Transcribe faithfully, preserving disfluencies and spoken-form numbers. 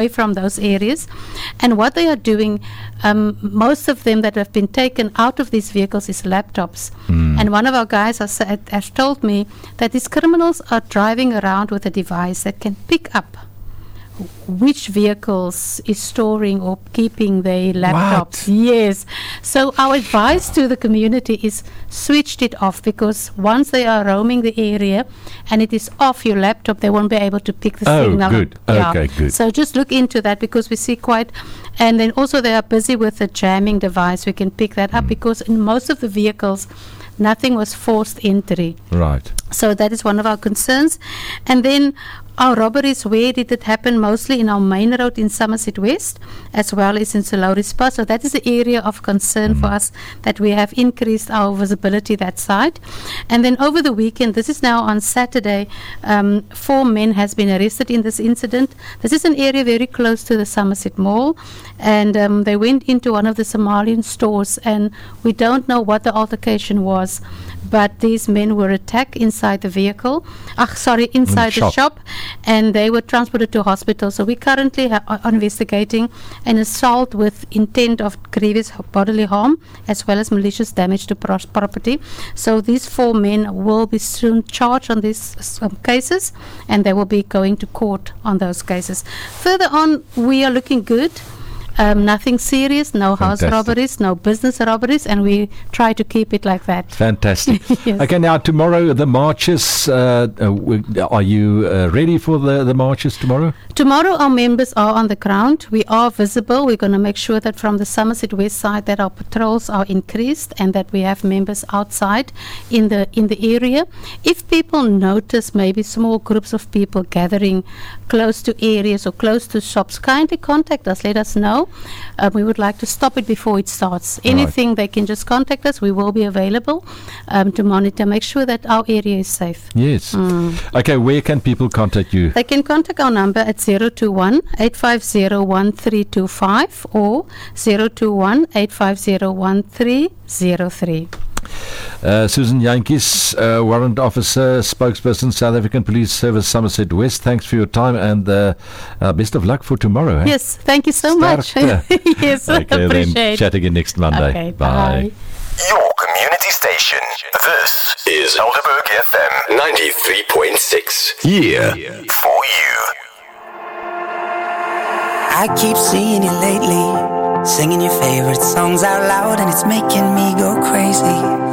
from those areas. And what they are doing, um, most of them that have been taken out of these vehicles is laptops. Mm. And one of our guys has, said, has told me that these criminals are driving around with a device that can pick up which vehicles is storing or keeping their laptops. What? Yes. So our advice to the community is switch it off, because once they are roaming the area and it is off your laptop, they won't be able to pick the Oh, signal. good. Yeah. Okay, good. So just look into that, because we see quite, and then also they are busy with the jamming device. We can pick that up, Mm. because in most of the vehicles, nothing was forced entry. Right. So that is one of our concerns. And then our robberies, where did it happen? Mostly in our main road in Somerset West, as well as in Solari Spa. So that is the area of concern mm. for us, that we have increased our visibility that side. And then over the weekend, this is now on Saturday, um, four men has been arrested in this incident. This is an area very close to the Somerset Mall, and um, they went into one of the Somalian stores, and we don't know what the altercation was, but these men were attacked inside the vehicle, ach, sorry, inside the shop. shop, and they were transported to hospital. So we currently ha- are investigating an assault with intent of grievous bodily harm, as well as malicious damage to pros- property. So these four men will be soon charged on these um, cases, and they will be going to court on those cases. Further on, we are looking good. Um, nothing serious, no Fantastic. house robberies, no business robberies, and we try to keep it like that. Fantastic. Yes. Okay, now tomorrow the marches. Uh, uh, w- are you uh, ready for the, the marches tomorrow? Tomorrow our members are on the ground. We are visible. We're going to make sure that from the Somerset West side that our patrols are increased, and that we have members outside in the in the area. If people notice maybe small groups of people gathering close to areas or close to shops, kindly contact us. Let us know. Uh, we would like to stop it before it starts. Anything, right. They can just contact us. We will be available um, to monitor, make sure that our area is safe. Yes. Mm. Okay, where can people contact you? They can contact our number at zero two one, eight five zero, one three two five or zero two one, eight five zero, one three zero three. Uh, Susan Jantjies, uh, Warrant Officer, Spokesperson, South African Police Service, Somerset West. Thanks for your time, and uh, uh, best of luck for tomorrow. Eh? Yes, thank you so much. Yes, okay, appreciate then chat again next Monday. Okay, bye. bye. Your community station. This is Helderberg F M ninety-three point six. Here for you. I keep seeing you lately, singing your favorite songs out loud, and it's making me go crazy.